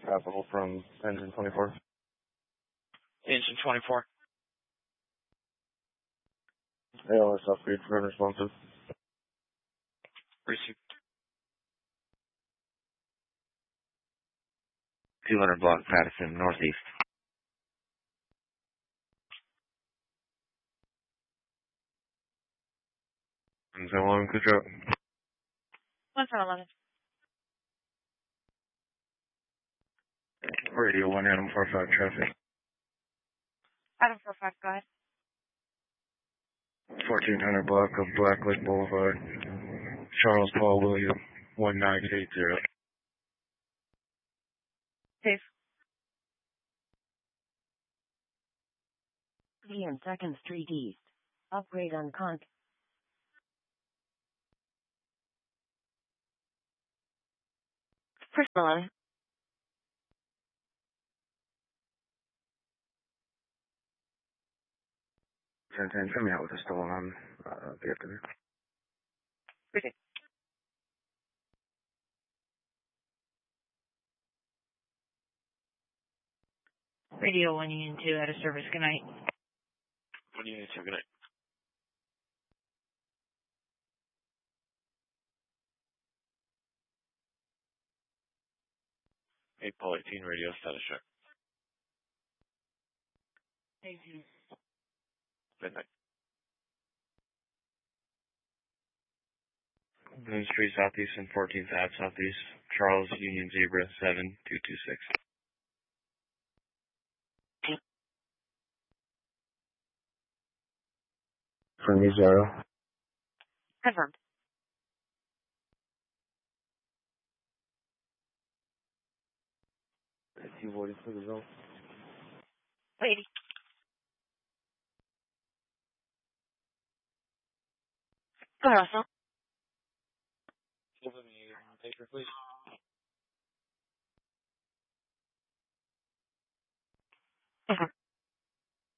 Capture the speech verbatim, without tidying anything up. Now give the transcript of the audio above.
Capital from Engine twenty-four. Engine twenty-four. A L S upgrade for unresponsive. Received. two hundred block Patterson, northeast. Is that one good job? one seven eleven. Radio one Adam four five traffic. Adam four five, go ahead. fourteen hundred block of Black Lake Boulevard. Charles Paul William one nine eight zero. Safe. three and second Street East. Upgrade on con. First eleven. ten ten, coming out with a stolen on uh, the afternoon. Received. Radio one Union two out of service. Good night. One Union two, good night. eight Paul eighteen, radio status check. eighteen. Midnight. Boone Street Southeast and fourteenth Ave Southeast. Charles Union Zebra seven two two six. For me, zero. Confirmed. Two forty for the zone. eighty. Go ahead, Russell. Give me paper, please. Confirmed.